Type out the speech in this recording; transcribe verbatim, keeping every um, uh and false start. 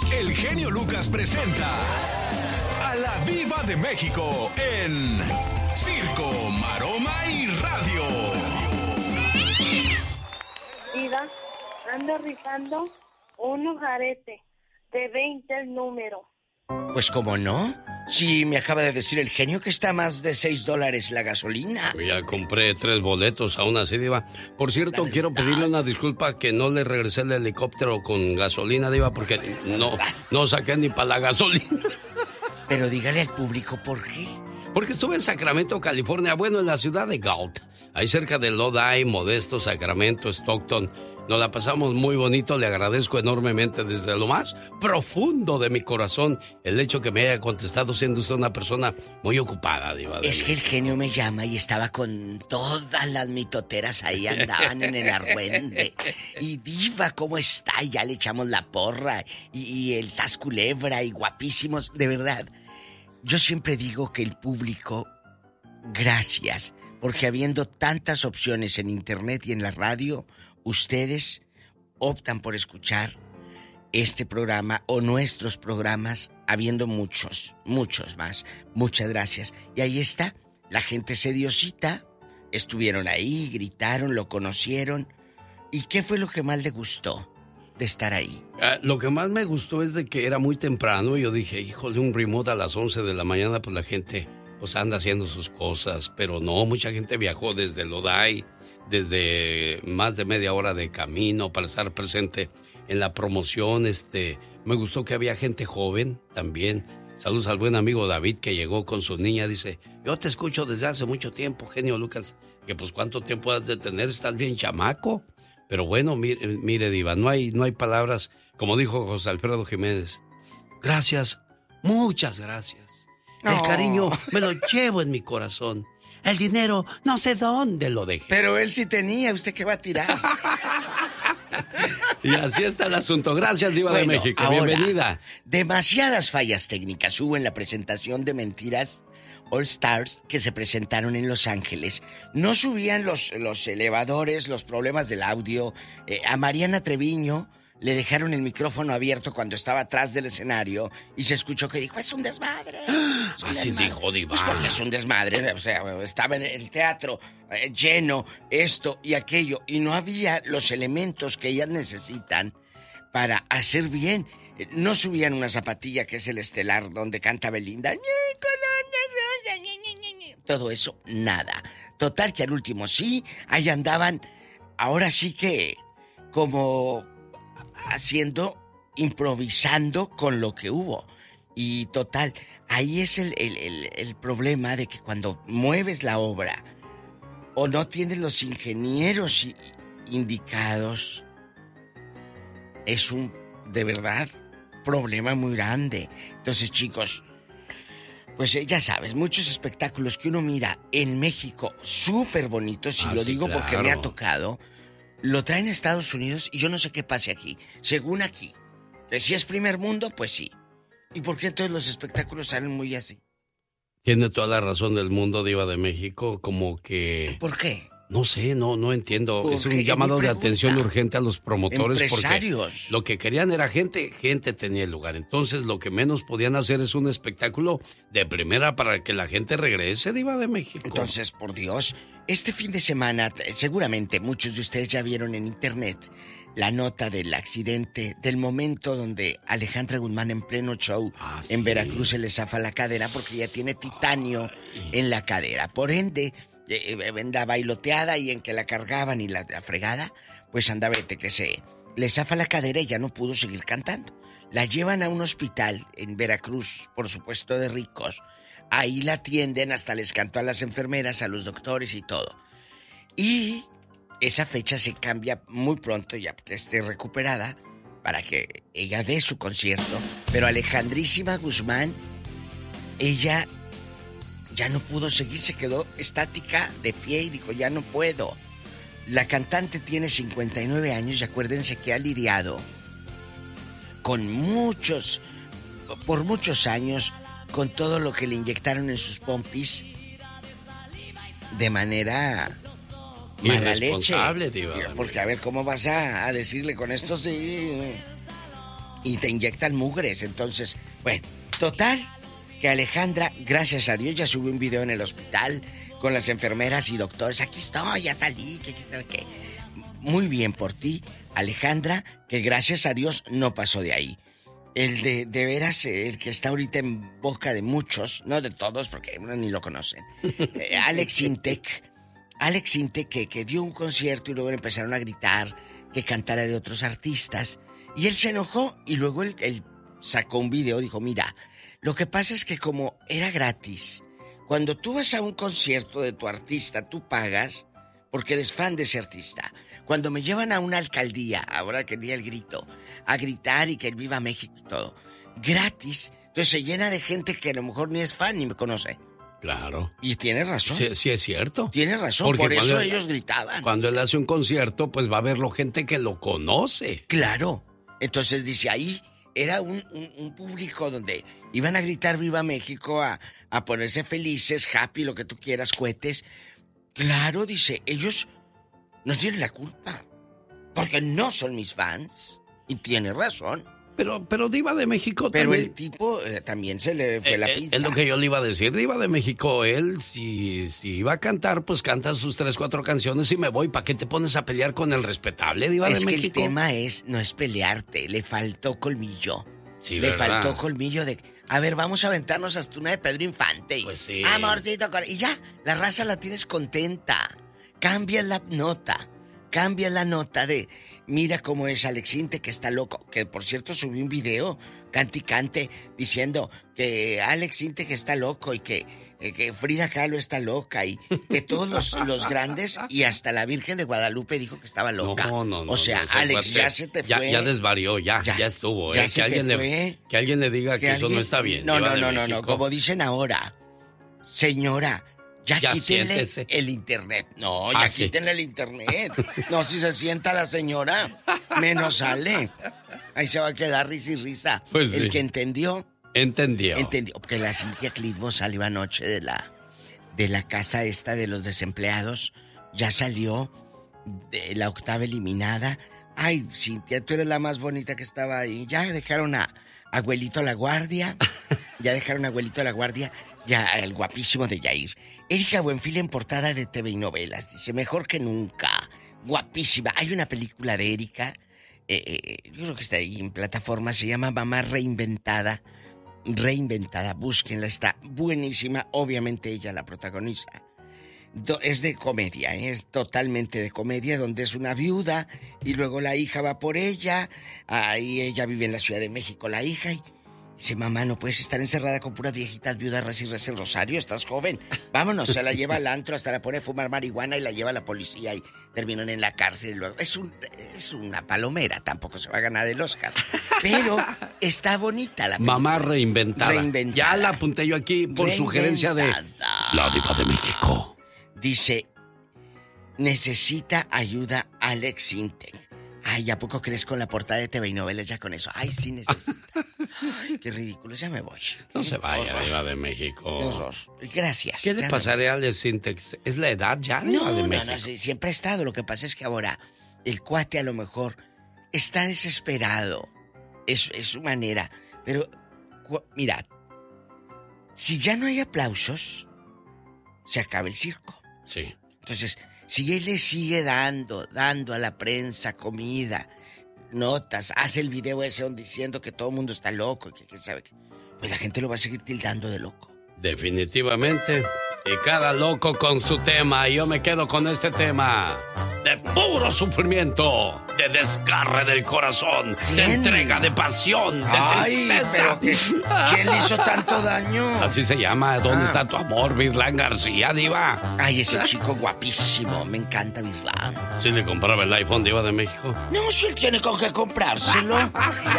el genio Lucas presenta a la Diva de México en Circo, Maroma y Radio. Diva, ando rifando unos aretes de veinte el número. Pues cómo no, si me acaba de decir el genio que está a más de seis dólares la gasolina. Yo ya compré tres boletos aún así, Diva. Por cierto, quiero pedirle una disculpa que no le regresé el helicóptero con gasolina, Diva, porque no, no saqué ni para la gasolina. Pero dígale al público por qué. Porque estuve en Sacramento, California, bueno, en la ciudad de Galt, ahí cerca de Lodi, Modesto, Sacramento, Stockton. Nos la pasamos muy bonito, le agradezco enormemente desde lo más profundo de mi corazón el hecho que me haya contestado siendo usted una persona muy ocupada, Diva. Es que el genio me llama y estaba con todas las mitoteras ahí, andaban en el argüende. Y Diva, ¿cómo está? Y ya le echamos la porra y, y el sas culebra y guapísimos, de verdad. Yo siempre digo que el público, gracias, porque habiendo tantas opciones en internet y en la radio, ustedes optan por escuchar este programa o nuestros programas, habiendo muchos, muchos más. Muchas gracias. Y ahí está, la gente se dio cita, estuvieron ahí, gritaron, lo conocieron. ¿Y qué fue lo que más le gustó de estar ahí? Uh, lo que más me gustó es de que era muy temprano. Yo dije, híjole, un remote a las once de la mañana, pues la gente pues anda haciendo sus cosas. Pero no, mucha gente viajó desde Lodi, desde más de media hora de camino para estar presente en la promoción. Este, me gustó que había gente joven también. Saludos al buen amigo David que llegó con su niña. Dice, yo te escucho desde hace mucho tiempo, genio Lucas. Que pues cuánto tiempo has de tener, estás bien chamaco. Pero bueno, mire, mire Diva, no hay, no hay palabras. Como dijo José Alfredo Jiménez, gracias, muchas gracias. El Oh. cariño me lo llevo en mi corazón. El dinero, no sé dónde lo dejé. Pero él sí tenía, ¿usted qué va a tirar? Y así está el asunto. Gracias, Diva Bueno, de México. ahora, Bienvenida. Demasiadas fallas técnicas hubo en la presentación de Mentiras All Stars que se presentaron en Los Ángeles. No subían los, los elevadores, los problemas del audio. Eh, a Mariana Treviño le dejaron el micrófono abierto cuando estaba atrás del escenario y se escuchó que dijo, es un desmadre. Es un Así desmadre". dijo, Diva. Pues porque es un desmadre, o sea, estaba en el teatro eh, lleno, esto y aquello, y no había los elementos que ellas necesitan para hacer bien. Eh, No subían una zapatilla que es el estelar donde canta Belinda. Todo eso, nada. Total que al último sí, ahí andaban, ahora sí que como haciendo, improvisando con lo que hubo. Y total, ahí es el, el, el, el problema de que cuando mueves la obra o no tienes los ingenieros indicados, es un, de verdad, problema muy grande. Entonces, chicos, pues eh, ya sabes, muchos espectáculos que uno mira en México, súper bonitos, y Ah, lo sí, digo claro. porque me ha tocado, lo traen a Estados Unidos y yo no sé qué pase aquí. Según aquí, que si es primer mundo, pues sí. ¿Y por qué todos los espectáculos salen muy así? Tiene toda la razón del mundo, Diva de México, como que... ¿Por qué? No sé, no, no entiendo. Es Porque un llamado es mi de pregunta. atención urgente a los promotores. Empresarios. Porque lo que querían era gente, gente tenía el lugar. Entonces lo que menos podían hacer es un espectáculo de primera para que la gente regrese, Diva de México. Entonces, por Dios, este fin de semana, t- seguramente muchos de ustedes ya vieron en internet la nota del accidente, del momento donde Alejandra Guzmán en pleno show Ah, en sí. Veracruz se le zafa la cadera porque ya tiene titanio en la cadera. Por ende, eh, eh, andaba bailoteada y en que la cargaban y la, la fregada, pues anda, vete que se le zafa la cadera y ya no pudo seguir cantando. La llevan a un hospital en Veracruz, por supuesto de ricos. Ahí la atienden, hasta les cantó a las enfermeras, a los doctores y todo. Y esa fecha se cambia muy pronto, ya que esté recuperada, para que ella dé su concierto. Pero Alejandrísima Guzmán, ella ya no pudo seguir, se quedó estática de pie y dijo, ya no puedo. La cantante tiene cincuenta y nueve años y acuérdense que ha lidiado con muchos, por muchos años, con todo lo que le inyectaron en sus pompis de manera mala leche. Irresponsable, Diva. Porque a ver, ¿cómo vas a, a decirle con esto? Sí. y te inyectan mugres. Entonces, bueno, total, que Alejandra, gracias a Dios, ya subió un video en el hospital con las enfermeras y doctores. Aquí estoy, ya salí, que, que, que. Muy bien por ti, Alejandra, que gracias a Dios no pasó de ahí. El de, de veras, el que está ahorita en boca de muchos, no de todos, porque ni lo conocen, eh, Alex Intec. Alex Intec, que, que dio un concierto y luego le empezaron a gritar que cantara de otros artistas. Y él se enojó y luego él, él sacó un video, dijo, mira, lo que pasa es que como era gratis, cuando tú vas a un concierto de tu artista, tú pagas porque eres fan de ese artista. Cuando me llevan a una alcaldía, ahora que di el grito, a gritar y que viva México y todo, gratis, entonces se llena de gente que a lo mejor ni es fan ni me conoce. Claro. Y tiene razón. Sí, sí es cierto. Tiene razón, porque por eso él, ellos gritaban. Cuando él hace un concierto, pues va a verlo gente que lo conoce. Claro. Entonces dice, ahí era un, un, un público donde iban a gritar Viva México, a, a ponerse felices, happy, lo que tú quieras, cohetes. Claro, dice, ellos no tienen la culpa, porque no son mis fans. Y tiene razón. Pero, pero Diva de México Pero también... el tipo eh, también se le fue eh, la pizza. Es lo que yo le iba a decir. Diva de México, él, si, si iba a cantar, pues canta sus tres, cuatro canciones y me voy. ¿Para qué te pones a pelear con el respetable Diva es de México? Es que el tema es, no es pelearte, le faltó colmillo. Sí, le ¿verdad? faltó colmillo de... A ver, vamos a aventarnos hasta una de Pedro Infante. Pues sí. Amorcito, y ya, la raza la tienes contenta. Cambia la nota. Cambia la nota de... Mira cómo es Alex Intec, que está loco. Que, por cierto, subí un video, cante y cante, diciendo que Alex Intec está loco y que, eh, que Frida Kahlo está loca y que todos los, los grandes y hasta la Virgen de Guadalupe dijo que estaba loca. No, no, no. O sea, no, Alex, ya se te ya, fue. Ya desvarió, ya, ya, ya estuvo. Ya eh. se que, alguien te le, fue. que alguien le diga que, que alguien... eso no está bien. No, Diva no, de no, no, México. no. Como dicen ahora, señora... Ya, ya quítenle siéntese. El internet. No, ya ah, quítenle sí. el internet. No, si se sienta la señora, menos sale. Ahí se va a quedar risa y risa. Pues el sí. que entendió. Entendió. Entendió. Porque la Cintia Clitbo salió anoche de la, de la casa esta de los desempleados. Ya salió de la octava eliminada. Ay, Cintia, tú eres la más bonita que estaba ahí. Ya dejaron a Abuelito La Guardia. Ya dejaron a Abuelito La Guardia. Ya, el guapísimo de Yair. Erika Buenfil en portada de T V y novelas. Dice, mejor que nunca. Guapísima. Hay una película de Erika, eh, eh, yo creo que está ahí en plataforma, se llama Mamá Reinventada. Reinventada, búsquenla, está buenísima. Obviamente ella la protagoniza. Do, es de comedia, ¿eh? Es totalmente de comedia, donde es una viuda y luego la hija va por ella. Ahí ella vive en la Ciudad de México, la hija, y dice, mamá, no puedes estar encerrada con puras viejitas viudas, reza y reza el rosario, estás joven. Vámonos, se la lleva al antro, hasta la pone a fumar marihuana y la lleva a la policía y terminan en la cárcel y luego... Es, un, es una palomera, tampoco se va a ganar el Oscar. Pero está bonita la película. Mamá reinventada. Reinventada. Ya la apunté yo aquí por sugerencia de la Diva de México. Dice, necesita ayuda Alex Intec. Ay, ¿a poco crees con la portada de T V y novelas ya con eso? Ay, sí necesita. Ay, qué ridículo, ya me voy. No se vaya, Diva de México. Qué horror. Gracias. ¿Qué le pasaría a Alex Intec? ¿Es la edad ya, Diva no, de no, México? No, no, sí, siempre ha estado. Lo que pasa es que ahora el cuate a lo mejor está desesperado. Es, es su manera. Pero, cu- mirad, si ya no hay aplausos, se acaba el circo. Sí. Entonces, si él le sigue dando, dando a la prensa comida, notas, hace el video ese diciendo que todo el mundo está loco, que quién sabe qué, pues la gente lo va a seguir tildando de loco. Definitivamente. Y cada loco con su tema. Y yo me quedo con este tema. De puro sufrimiento. De desgarre del corazón. ¿Quién? De entrega, de pasión, de Ay, tristeza. Pero que, ¿quién le hizo tanto daño? Así se llama. ¿Dónde ah. está tu amor, Virlán García, Diva? Ay, ese chico guapísimo. Me encanta Virlán. ¿Sí le compraba el iPhone, Diva de México? No, si él tiene con qué comprárselo.